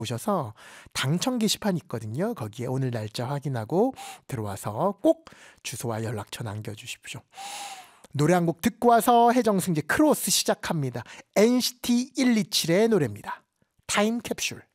오셔서 당첨 게시판이 있거든요. 거기에 오늘 날짜 확인하고 들어와서 꼭 주소와 연락처 남겨주십시오. 노래 한 곡 듣고 와서 해정승재 크로스 시작합니다. NCT 127의 노래입니다. 타임캡슐.